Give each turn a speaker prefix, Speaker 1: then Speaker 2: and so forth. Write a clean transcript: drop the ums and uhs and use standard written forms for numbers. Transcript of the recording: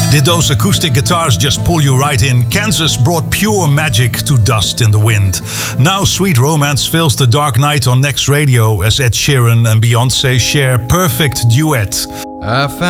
Speaker 1: Did those acoustic guitars just pull you right in? Kansas brought pure magic to Dust in the Wind. Now Sweet Romance fills the dark night on Next Radio as Ed Sheeran and Beyoncé share perfect duet.
Speaker 2: I found